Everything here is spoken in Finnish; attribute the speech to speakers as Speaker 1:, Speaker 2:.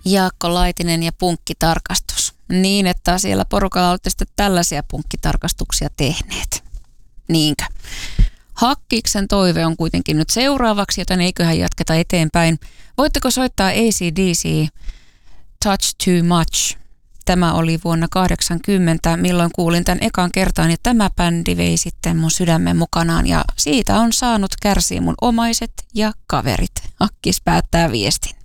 Speaker 1: Jaakko Laitinen ja punkkitarkastus. Niin, että siellä porukalla olette sitten tällaisia punkkitarkastuksia tehneet. Niinkö? Hakkiksen toive on kuitenkin nyt seuraavaksi, joten eiköhän jatketa eteenpäin. Voitteko soittaa AC/DC Touch Too Much? Tämä oli vuonna 1980, milloin kuulin tämän ekan kertaan, ja tämä bändi vei sitten mun sydämen mukanaan, ja siitä on saanut kärsiä mun omaiset ja kaverit. Hakkis päättää viestin.